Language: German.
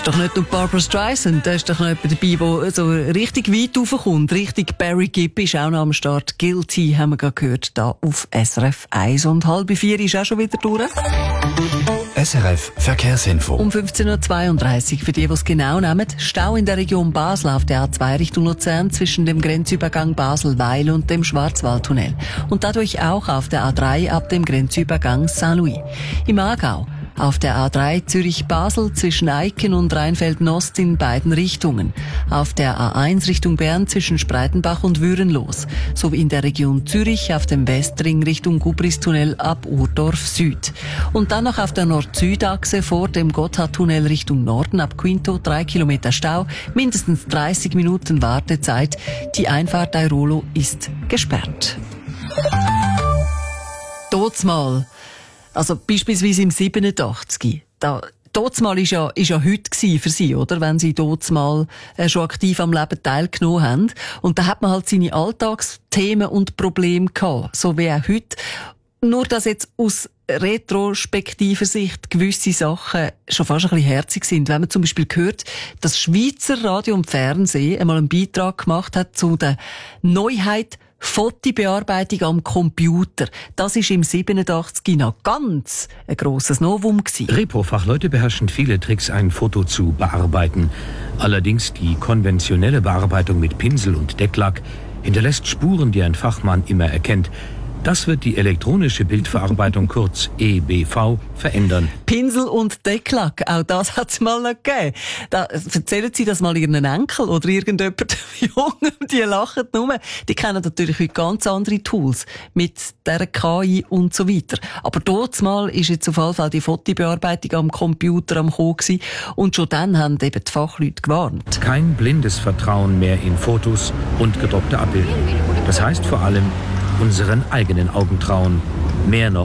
doch nicht nur Barbra Streisand, da ist doch noch jemand dabei, der so richtig weit raufkommt. Richtig Barry Gibb ist auch noch am Start. Guilty haben wir gerade gehört, da auf SRF 1. Und 3:30 ist auch schon wieder durch. SRF Verkehrsinfo. Um 15.32 Uhr, für die es genau nehmen, Stau in der Region Basel auf der A2 Richtung Luzern zwischen dem Grenzübergang Basel-Weil und dem Schwarzwaldtunnel. Und dadurch auch auf der A3 ab dem Grenzübergang Saint-Louis. Im Aargau auf der A3 Zürich-Basel zwischen Eiken und Rheinfelden-Ost in beiden Richtungen. Auf der A1 Richtung Bern zwischen Spreitenbach und Würenlos. Sowie in der Region Zürich auf dem Westring Richtung Gubristunnel ab Urdorf Süd. Und dann noch auf der Nord-Süd-Achse vor dem Gotthardtunnel Richtung Norden ab Quinto 3 Kilometer Stau, mindestens 30 Minuten Wartezeit. Die Einfahrt Airolo ist gesperrt. Totsmal. Also beispielsweise im 87. Totsmal ist ja heute für sie, oder? Wenn sie totsmal schon aktiv am Leben teilgenommen haben. Und da hat man halt seine Alltagsthemen und Probleme gehabt. So wie auch heute. Nur, dass jetzt aus retrospektiver Sicht gewisse Sachen schon fast ein bisschen herzig sind. Wenn man zum Beispiel hört, dass Schweizer Radio und Fernsehen einmal einen Beitrag gemacht hat zu der Neuheit Fotobearbeitung am Computer. Das ist im 87 noch ganz ein grosses Novum gewesen. Repo-Fachleute beherrschen viele Tricks, ein Foto zu bearbeiten. Allerdings die konventionelle Bearbeitung mit Pinsel und Decklack hinterlässt Spuren, die ein Fachmann immer erkennt. Das wird die elektronische Bildverarbeitung, kurz EBV, verändern. Pinsel und Decklack, auch das hat es mal noch gegeben. Erzählen Sie das mal Ihren Enkel oder irgendjemand Jungen, die lachen nur. Die kennen natürlich heute ganz andere Tools mit der KI und so weiter. Aber dort mal ist jetzt auf jeden Fall die Fotobearbeitung am Computer am Kommen gewesen. Und schon dann haben eben die Fachleute gewarnt. Kein blindes Vertrauen mehr in Fotos und gedruckte Abbildungen. Das heißt vor allem, unseren eigenen Augen trauen. Mehr noch